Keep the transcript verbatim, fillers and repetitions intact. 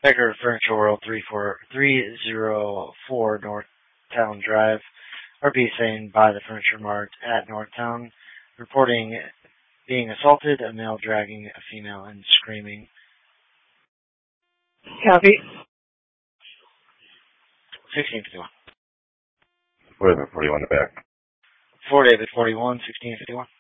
Becker Furniture World, three four three zero four Northtown Drive, R P saying by the Furniture Mart at Northtown, reporting being assaulted, a male dragging a female and screaming. Copy. sixteen fifty-one. What is it, forty-one to back? four David, forty-one, sixteen fifty-one.